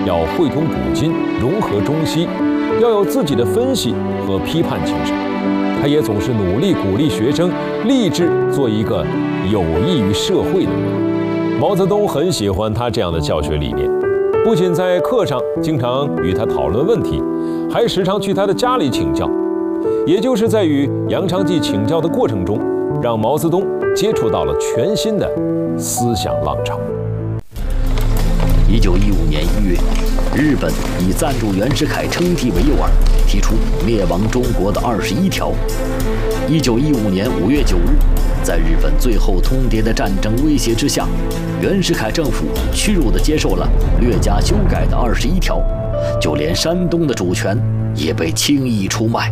要汇通古今，融合中西，要有自己的分析和批判精神。他也总是努力鼓励学生立志做一个有益于社会的人。毛泽东很喜欢他这样的教学理念，不仅在课上经常与他讨论问题，还时常去他的家里请教。也就是在与杨昌济请教的过程中，让毛泽东接触到了全新的思想浪潮。 1915年1月，日本以赞助袁世凯称帝为诱饵，提出灭亡中国的21条。1915年5月9日，在日本最后通牒的战争威胁之下，袁世凯政府屈辱地接受了略加修改的21条，就连山东的主权也被轻易出卖。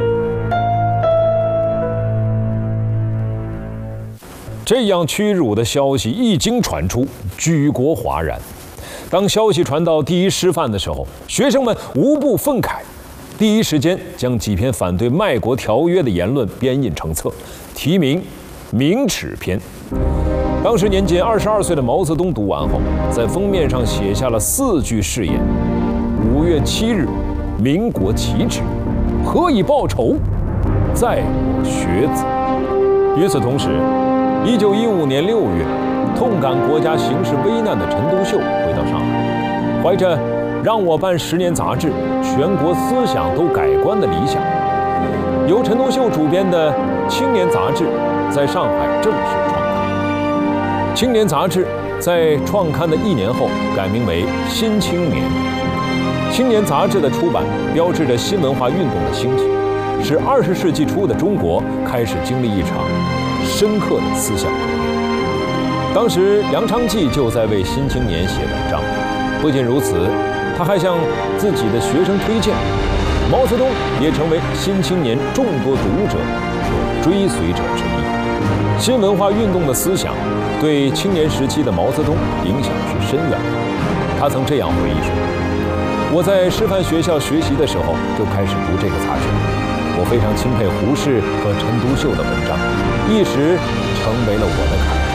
这样屈辱的消息一经传出，举国哗然。当消息传到第一师范的时候，学生们无不愤慨，第一时间将几篇反对卖国条约的言论编印成册，题名《明耻篇》。当时年仅22岁的毛泽东读完后，在封面上写下了4句誓言：5月7日，民国旗帜，何以报仇？在我学子。与此同时，1915年6月，痛感国家形势危难的陈独秀回到上海，怀着让我办10年杂志，全国思想都改观的理想，由陈独秀主编的《青年》杂志在上海正式创刊。《青年》杂志在创刊的1年后改名为《新青年》。《青年》杂志的出版标志着新文化运动的兴起，使20世纪初的中国开始经历一场深刻的思想革命。当时杨昌济就在为《新青年》写文章，不仅如此，他还向自己的学生推荐，毛泽东也成为《新青年》众多读者和追随者之一。新文化运动的思想对青年时期的毛泽东影响是深远的。他曾这样回忆说：“我在师范学校学习的时候就开始读这个杂志，我非常钦佩胡适和陈独秀的文章，一时成为了我的楷模。”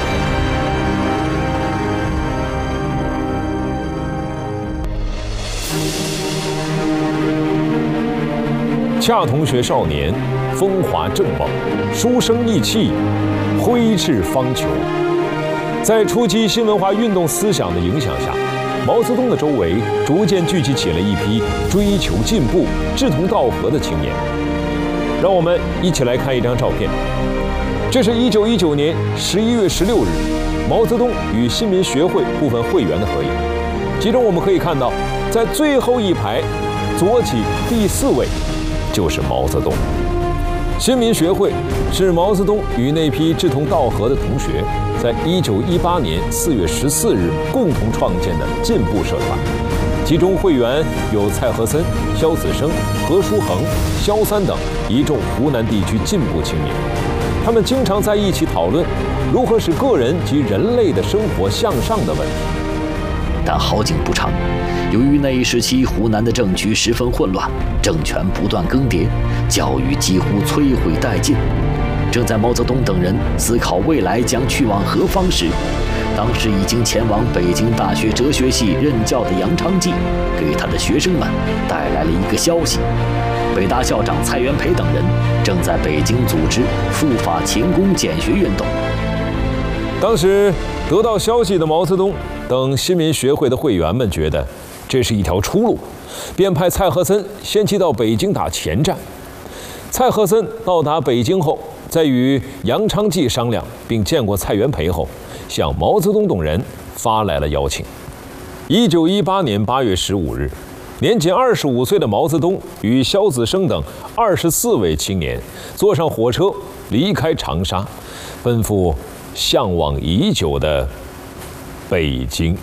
恰同学少年，风华正茂，书生意气，挥斥方遒。在初期新文化运动思想的影响下，毛泽东的周围逐渐聚集起了一批追求进步、志同道合的青年。让我们一起来看一张照片，这是1919年11月16日，毛泽东与新民学会部分会员的合影。其中我们可以看到，在最后一排左起第4位就是毛泽东。新民学会是毛泽东与那批志同道合的同学在1918年4月14日共同创建的进步社团，其中会员有蔡和森、萧子升、何叔衡、萧三等一众湖南地区进步青年。他们经常在一起讨论如何使个人及人类的生活向上的问题。 但好景不长，由于那一时期湖南的政局十分混乱，政权不断更迭，教育几乎摧毁殆尽。正在毛泽东等人思考未来将去往何方时，当时已经前往北京大学哲学系任教的杨昌济给他的学生们带来了一个消息：北大校长蔡元培等人正在北京组织赴法勤工俭学运动。 当时得到消息的毛泽东等新民学会的会员们觉得这是一条出路，便派蔡和森先期到北京打前站。蔡和森到达北京后，在与杨昌济商量并见过蔡元培后，向毛泽东等人发来了邀请。1918年8月15日，年仅25岁的毛泽东与萧子升等24位青年坐上火车离开长沙，奔赴向往已久的北京。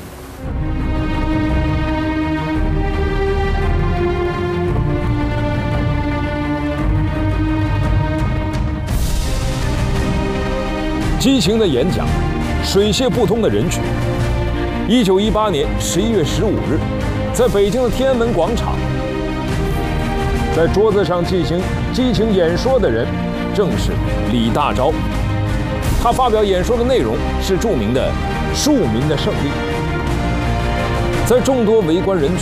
激情的演讲，水泄不通的人群。1918年11月15日，在北京的天安门广场，在桌子上进行激情演说的人正是李大钊。他发表演说的内容是著名的庶民的胜利。在众多围观人群